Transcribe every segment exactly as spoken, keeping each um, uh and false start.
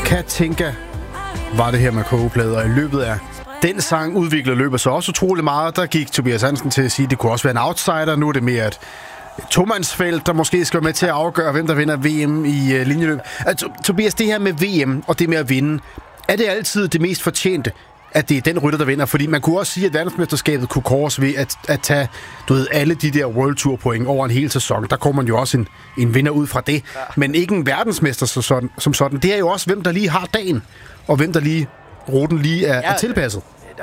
Katinka var det her med kogeplade, og i løbet af den sang udvikler løbet så også utrolig meget. Der gik Tobias Hansen til at sige, at det kunne også være en outsider. Nu er det mere et tomandsfelt, der måske skal være med til at afgøre, hvem der vinder V M i uh, linjeløb. Altså, Tobias, det her med V M og det med at vinde, er det altid det mest fortjente, at det er den rytter, der vinder? Fordi man kunne også sige, at verdensmesterskabet kunne kores ved at, at tage, du ved, alle de der World Tour point over en hel sæson. Der kommer man jo også en, en vinder ud fra det. Ja. Men ikke en verdensmester som sådan, som sådan. Det er jo også, hvem der lige har dagen, og hvem der lige, ruten lige er, ja, er tilpasset.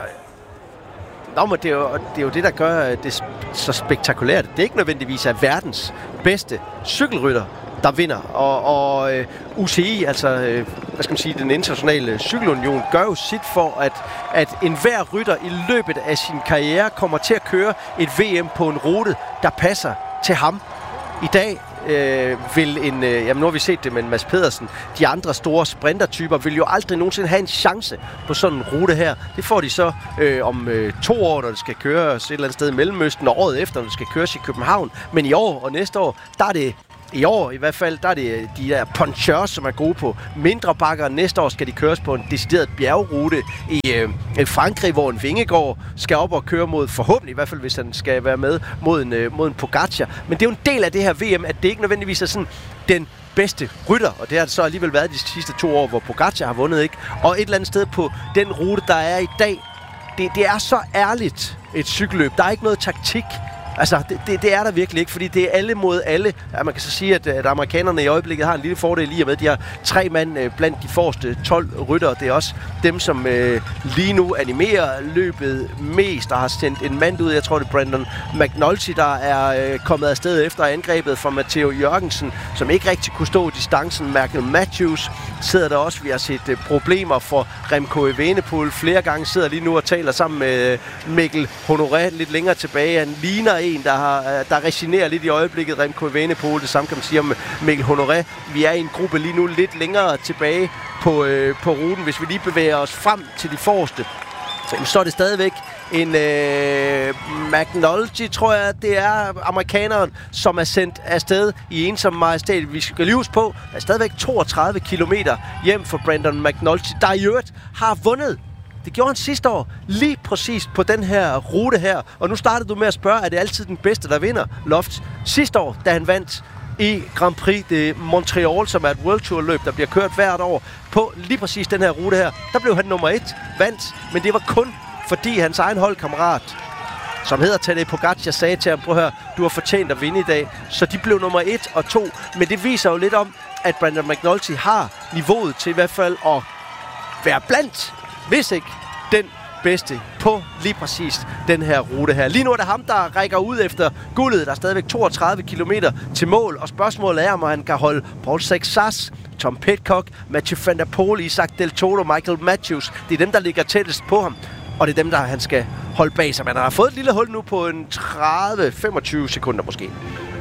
Nå, men det er, jo, det er jo det, der gør det så spektakulært. Det er ikke nødvendigvis at verdens bedste cykelrytter, der vinder. Og, og uh, U C I, altså uh, hvad skal man sige, den internationale cykelunion, gør jo sit for, at, at enhver rytter i løbet af sin karriere kommer til at køre et V M på en rute, der passer til ham. I dag øh, vil en, øh, jamen nu har vi set det med Mads Pedersen, de andre store sprintertyper vil jo aldrig nogensinde have en chance på sådan en rute her. Det får de så øh, om øh, to år, når det skal køres et eller andet sted i Mellemøsten, og året efter, når det skal køres i København. Men i år og næste år, der er det i år i hvert fald, der er det de der punchers, som er gode på mindre bakker. Næste år skal de køres på en decideret bjergrute i øh, Frankrig, hvor en Vingegaard skal op og køre mod, forhåbentlig i hvert fald, hvis han skal være med, mod en, øh, mod en Pogacar. Men det er jo en del af det her V M, at det ikke nødvendigvis er sådan den bedste rytter, og det har det så alligevel været de sidste to år, hvor Pogacar har vundet, ikke? Og et eller andet sted på den rute, der er i dag, det, det er så ærligt et cykelløb. Der er ikke noget taktik. Altså, det, det, det er der virkelig ikke, fordi det er alle mod alle. Ja, man kan så sige, at, at amerikanerne i øjeblikket har en lille fordel i og med, at de har tre mand øh, blandt de forreste tolv ryttere. Det er også dem, som øh, lige nu animerer løbet mest, og har sendt en mand ud. Jeg tror, det er Brandon McNulty, der er øh, kommet afsted efter angrebet fra Matteo Jørgensen, som ikke rigtig kunne stå distancen. Michael Matthews sidder der også. Vi har set øh, problemer for Remco Evenepoel. Flere gange sidder lige nu og taler sammen med øh, Mikkel Honoré lidt længere tilbage. Han ligner en, der, har, der resignerer lidt i øjeblikket, Remco Evenepoel. Det samme kan man sige om Mikkel Honoré. Vi er i en gruppe lige nu lidt længere tilbage på, øh, på ruten. Hvis vi lige bevæger os frem til de forreste, så er det stadigvæk en øh, McNulty, tror jeg, det er amerikaneren, som er sendt afsted i ensom majestæt. Vi skal lige huske på, der er stadigvæk toogtredive kilometer hjem for Brandon McNulty, der i øvrigt har vundet. Det gjorde han sidste år, lige præcis på den her rute her. Og nu startede du med at spørge, er det altid den bedste, der vinder, Loft? Sidste år, da han vandt i Grand Prix de Montreal, som er et World Tour løb, der bliver kørt hvert år på lige præcis den her rute her, der blev han nummer et, vandt. Men det var kun fordi hans egen holdkammerat, som hedder Tadej Pogacar, sagde til ham, prøv at høre, du har fortjent at vinde i dag. Så de blev nummer et og to. Men det viser jo lidt om, at Brandon McNulty har niveauet til i hvert fald at være blandt, hvis ikke den bedste på lige præcis den her rute her. Lige nu er det ham, der rækker ud efter guldet. Der er stadigvæk toogtredive kilometer til mål, og spørgsmålet er, om han kan holde Paul Sexas, Tom Pidcock, Mathieu van der Poel, Isaac Del Toro, Michael Matthews. Det er dem, der ligger tættest på ham, og det er dem, der han skal holde bag sig. Man har fået et lille hul nu på en tredive til femogtyve sekunder måske.